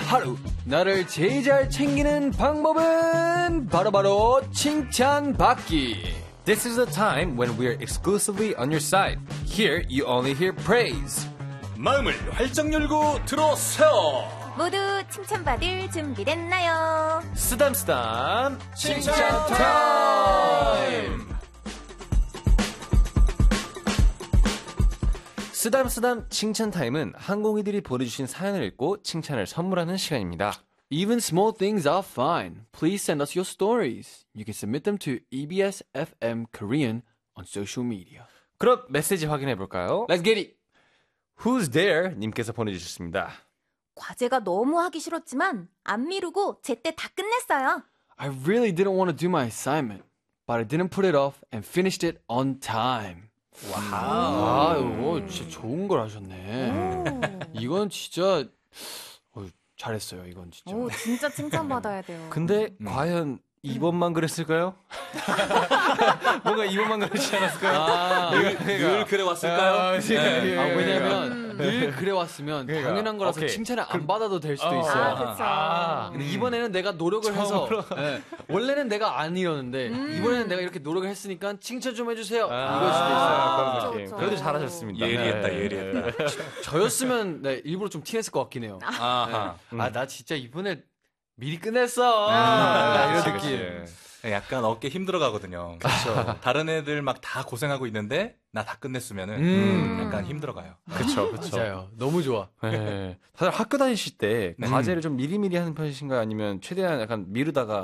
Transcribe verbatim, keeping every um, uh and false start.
하루 나를 제일 잘 챙기는 방법은 바로바로 칭찬받기. This is the time when we are exclusively on your side. Here you only hear praise. 마음을 활짝 열고 들어오세요. 모두 칭찬받을 준비됐나요? 쓰담쓰담 칭찬 타임. 쓰담쓰담 칭찬 타임은 항공이들이 보내주신 사연을 읽고 칭찬을 선물하는 시간입니다. Even small things are fine. Please send us your stories. You can submit them to E B S F M Korean on social media. 그럼 메시지 확인해 볼까요? Let's get it. Who's there? 님께서 보내주셨습니다. 과제가 너무 하기 싫었지만 안 미루고 제때 다 끝냈어요. I really didn't want to do my assignment, but I didn't put it off and finished it on time. 와, 이거 진짜 좋은 걸 하셨네. 이건 진짜 어, 잘했어요. 이건 진짜. 오, 진짜 칭찬받아야 돼요. 근데 음. 과연 이 번만 그랬을까요? 뭔가 이 번만 그러지 않았을까요? 아, 늘, 늘 그래 왔을까요? 아, 네. 네. 아, 왜냐면 음. 늘 그래 왔으면 그러니까. 당연한 거라서 오케이. 칭찬을 안 받아도 될 수도 어. 있어요. 아, 그쵸. 아, 근데 이번에는 내가 노력을 해서 네, 원래는 내가 안 이러는데 이번에는 내가 이렇게 노력을 했으니까 칭찬 좀 해주세요. 이걸 수도 있어요. 아, 그런 그쵸, 느낌. 그쵸. 그래도 잘하셨습니다. 예리했다, 네. 예리했다. 저였으면 네, 일부러 좀 티냈을 것 같긴 해요. 아하. 아, 나 진짜 이번에 미리 끝냈어. 아, 이런 그치, 느낌. 그치. 약간 어깨 힘들어 가거든요. 그렇죠. 다른 애들 막 다 고생하고 있는데 나 다 끝냈으면은 음. 약간 힘들어 가요. 그쵸, 그쵸. 진짜요. 너무 좋아. 네. 다들 학교 다니실 때 네. 과제를 좀 미리미리 하는 편이신가요? 아니면 최대한 약간 미루다가